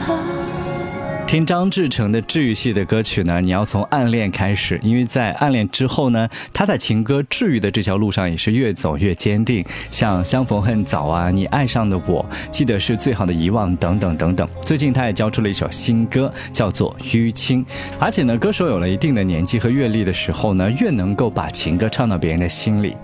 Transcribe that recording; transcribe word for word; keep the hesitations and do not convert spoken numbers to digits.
听张志成的治愈系的歌曲呢，你要从暗恋开始，因为在暗恋之后呢，他在情歌治愈的这条路上也是越走越坚定，像相逢恨早啊，你爱上的我，记得是最好的遗忘等等等等。最近他也交出了一首新歌，叫做淤青。而且呢，歌手有了一定的年纪和阅历的时候呢，越能够把情歌唱到别人的心里。